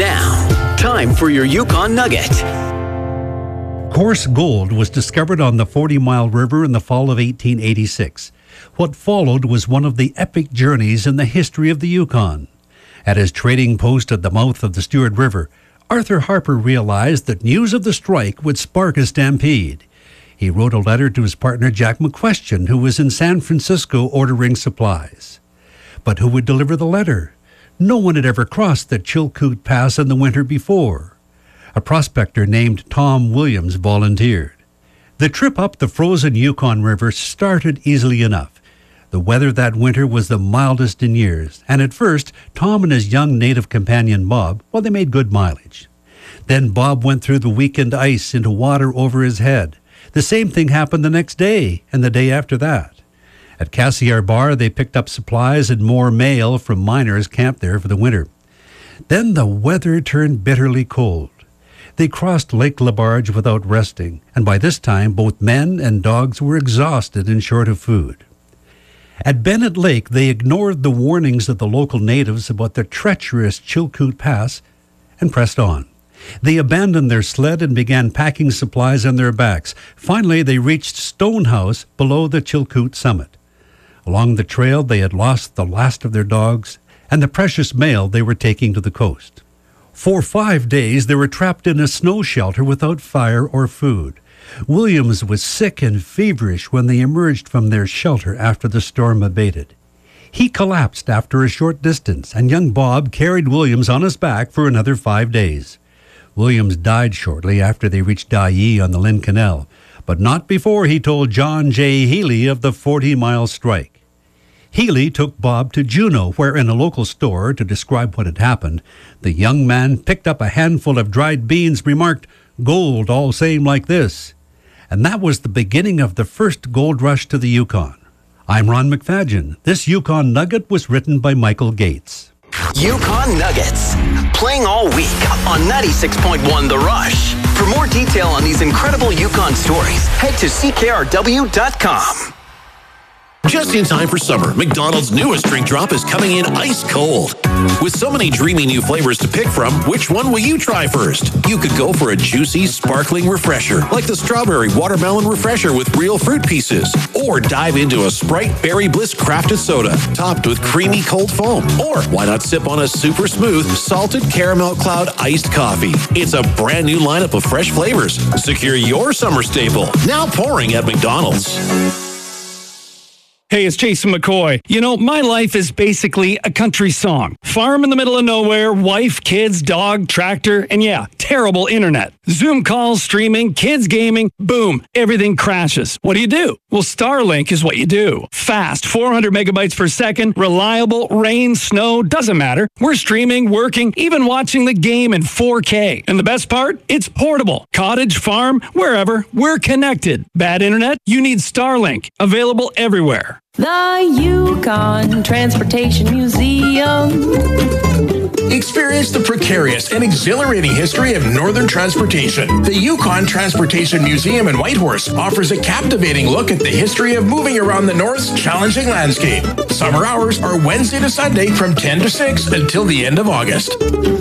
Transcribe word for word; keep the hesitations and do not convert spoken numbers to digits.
Now, time for your Yukon Nugget. Coarse gold was discovered on the Forty Mile River in the fall of eighteen eighty-six. What followed was one of the epic journeys in the history of the Yukon. At his trading post at the mouth of the Stewart River, Arthur Harper realized that news of the strike would spark a stampede. He wrote a letter to his partner Jack McQuestion, who was in San Francisco ordering supplies. But who would deliver the letter? No one had ever crossed the Chilkoot Pass in the winter before. A prospector named Tom Williams volunteered. The trip up the frozen Yukon River started easily enough. The weather that winter was the mildest in years, and at first, Tom and his young native companion Bob, well, they made good mileage. Then Bob went through the weakened ice into water over his head. The same thing happened the next day and the day after that. At Cassiar Bar, they picked up supplies and more mail from miners camped there for the winter. Then the weather turned bitterly cold. They crossed Lake Labarge without resting, and by this time both men and dogs were exhausted and short of food. At Bennett Lake, they ignored the warnings of the local natives about the treacherous Chilkoot Pass and pressed on. They abandoned their sled and began packing supplies on their backs. Finally, they reached Stonehouse below the Chilkoot summit. Along the trail, they had lost the last of their dogs and the precious mail they were taking to the coast. For five days, they were trapped in a snow shelter without fire or food. Williams was sick and feverish when they emerged from their shelter after the storm abated. He collapsed after a short distance, and young Bob carried Williams on his back for another five days. Williams died shortly after they reached Dyea on the Lynn Canal, but not before he told John J. Healy of the Forty Mile Strike. Healy took Bob to Juneau, where in a local store, to describe what had happened, the young man picked up a handful of dried beans, remarked, "Gold, all same like this." And that was the beginning of the first gold rush to the Yukon. I'm Ron McFadgen. This Yukon Nugget was written by Michael Gates. Yukon Nuggets, playing all week on ninety-six point one The Rush. For more detail on these incredible Yukon stories, head to C K R W dot com. Just in time for summer, McDonald's newest drink drop is coming in ice cold. With so many dreamy new flavors to pick from, which one will you try first? You could go for a juicy, sparkling refresher, like the Strawberry Watermelon Refresher with real fruit pieces. Or dive into a Sprite Berry Bliss crafted soda, topped with creamy cold foam. Or why not sip on a super smooth, salted caramel cloud iced coffee? It's a brand new lineup of fresh flavors. Secure your summer staple, now pouring at McDonald's. Hey, it's Jason McCoy. You know, my life is basically a country song. Farm in the middle of nowhere, wife, kids, dog, tractor, and yeah, terrible internet. Zoom calls, streaming, kids gaming, boom, everything crashes. What do you do? Well, Starlink is what you do. Fast, four hundred megabytes per second, reliable, rain, snow, doesn't matter. We're streaming, working, even watching the game in four K. And the best part? It's portable. Cottage, farm, wherever, we're connected. Bad internet? You need Starlink. Available everywhere. The Yukon Transportation Museum. Experience the precarious and exhilarating history of northern transportation. The Yukon Transportation Museum in Whitehorse offers a captivating look at the history of moving around the North's challenging landscape. Summer hours are Wednesday to Sunday from ten to six until the end of August.